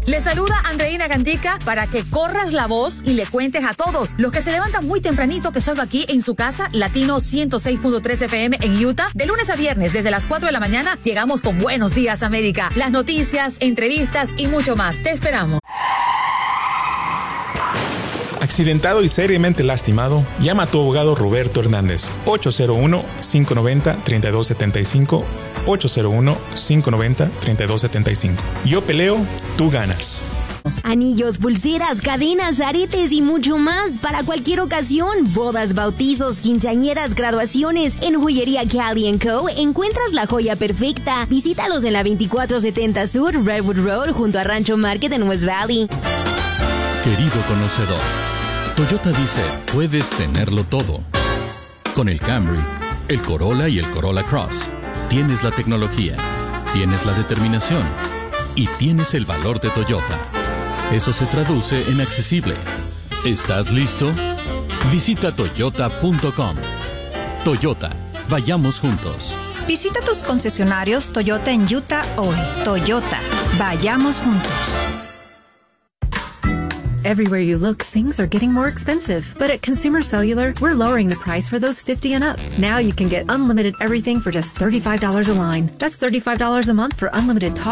Le saluda Andreina Gandica para que corras la voz y le cuentes a todos los que se levantan muy tempranito que salgo aquí en su casa, Latino 106.3 FM en Utah. De lunes a viernes, desde las 4 de la mañana, llegamos con Buenos Días América. Las noticias, entrevistas y mucho más. Te esperamos. Accidentado y seriamente lastimado, llama a tu abogado Roberto Hernández. 801-590-3275. 801-590-3275. Yo peleo, tú ganas. Anillos, pulseras, cadenas, aretes y mucho más para cualquier ocasión. Bodas, bautizos, quinceañeras, graduaciones. En Joyería Cali & Co. encuentras la joya perfecta. Visítalos en la 2470 Sur, Redwood Road, junto a Rancho Market en West Valley. Querido conocedor, Toyota dice, puedes tenerlo todo. Con el Camry, el Corolla y el Corolla Cross, tienes la tecnología, tienes la determinación y tienes el valor de Toyota. Eso se traduce en accesible. ¿Estás listo? Visita toyota.com. Toyota, vayamos juntos. Visita tus concesionarios Toyota en Utah hoy. Toyota, vayamos juntos. Everywhere you look, things are getting more expensive. But at Consumer Cellular, we're lowering the price for those 50 and up. Now you can get unlimited everything for just $35 a line. That's $35 a month for unlimited talk,